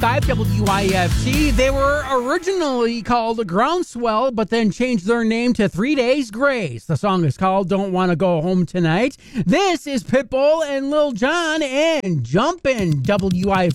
WIFC. They were originally called Groundswell, but then changed their name to 3 Days Grace. The song is called Don't Wanna Go Home Tonight. This is Pitbull and Lil Jon and Jumpin' WIFC.